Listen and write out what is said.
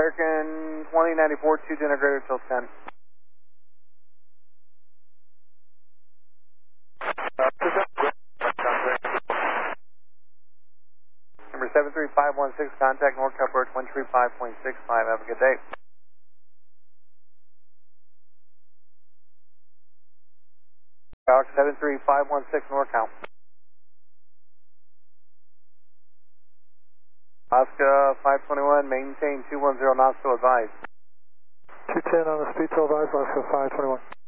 American 2094, 2 dinner greater till 10. Number 73516, contact NorCal Bird 135.65. Have a good day. Alex 73516, NorCal. Oscar 521, maintain 210 knots to advise. 210 on the speed to advise, Oscar 521.